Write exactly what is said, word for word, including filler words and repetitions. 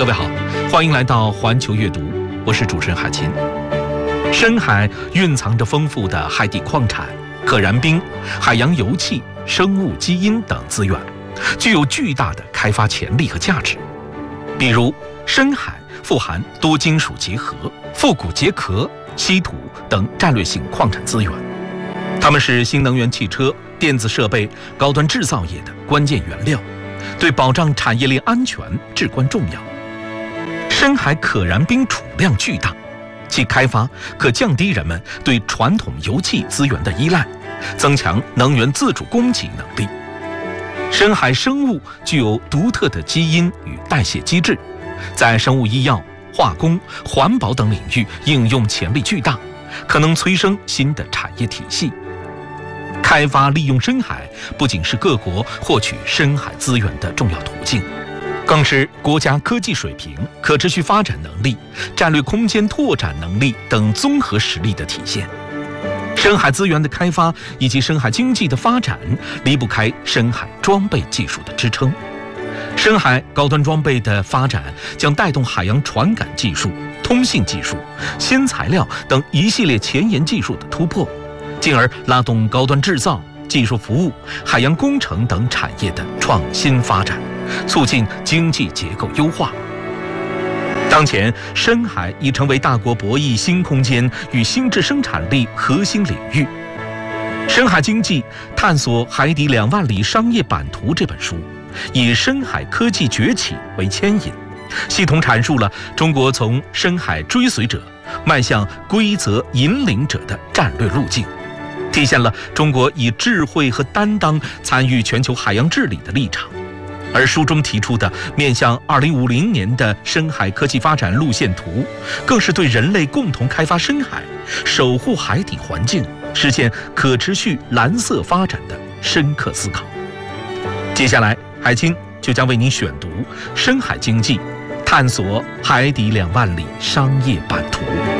各位好，欢迎来到环球阅读，我是主持人海琴。深海蕴藏着丰富的海底矿产、可燃冰、海洋油气、生物基因等资源，具有巨大的开发潜力和价值。比如，深海富含多金属结合、复古结壳、稀土等战略性矿产资源，它们是新能源汽车、电子设备、高端制造业的关键原料，对保障产业链安全至关重要。深海可燃冰储量巨大，其开发可降低人们对传统油气资源的依赖，增强能源自主供给能力。深海生物具有独特的基因与代谢机制，在生物医药、化工、环保等领域应用潜力巨大，可能催生新的产业体系。开发利用深海不仅是各国获取深海资源的重要途径，更是国家科技水平、可持续发展能力、战略空间拓展能力等综合实力的体现。深海资源的开发以及深海经济的发展，离不开深海装备技术的支撑。深海高端装备的发展将带动海洋传感技术、通信技术、新材料等一系列前沿技术的突破，进而拉动高端制造、技术服务、海洋工程等产业的创新发展，促进经济结构优化。当前，深海已成为大国博弈新空间与新质生产力核心领域。深海经济探索海底两万里商业版图这本书，以深海科技崛起为牵引，系统阐述了中国从深海追随者迈向规则引领者的战略路径，体现了中国以智慧和担当参与全球海洋治理的立场。而书中提出的面向二零五零年的深海科技发展路线图，更是对人类共同开发深海、守护海底环境、实现可持续蓝色发展的深刻思考。接下来，海清就将为您选读《深海经济：探索海底两万里商业版图》。